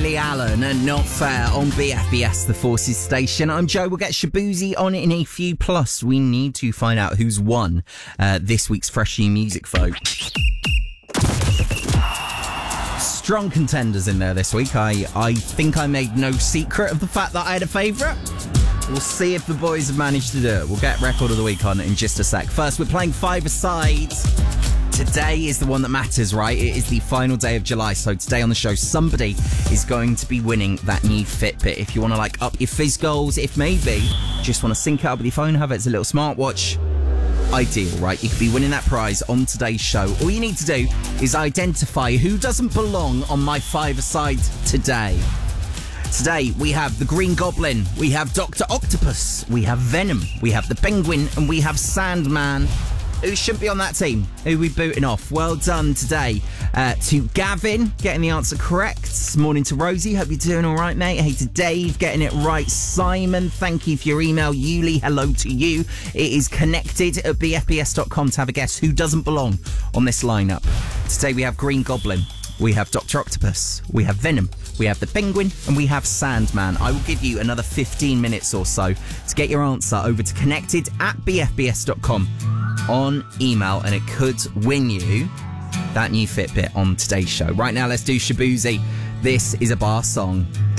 Lily Allen and Not Fair on BFBS, the Forces station. I'm Joe. We'll get Shabuzi on in a few. Plus, we need to find out who's won this week's Fresh New Music vote. Strong contenders in there this week. I think I made no secret of the fact that I had a favourite. We'll see if the boys have managed to do it. We'll get Record of the Week on in just a sec. First, we're playing five-a-side. Today is the one that matters, right? It is the final day of July, so today on the show, somebody is going to be winning that new Fitbit. If you want to, up your fizz goals, if maybe just want to sync it up with your phone, have it as a little smartwatch, ideal, right? You could be winning that prize on today's show. All you need to do is identify who doesn't belong on my five-a-side today. Today, we have the Green Goblin, we have Dr. Octopus, we have Venom, we have the Penguin, and we have Sandman. Who shouldn't be on that team? Who are we booting off? Well done today to Gavin, getting the answer correct. Morning to Rosie, hope you're doing all right, mate. Hey to Dave, getting it right. Simon, thank you for your email. Yuli, hello to you. It is connected at bfbs.com to have a guess who doesn't belong on this lineup. Today we have Green Goblin, we have Dr. Octopus, we have Venom, we have the Penguin, and we have Sandman. I will give you another 15 minutes or so to get your answer over to connected at bfbs.com on email, and it could win you that new Fitbit on today's show. Right now, let's do Shabuzi. This is a bar song.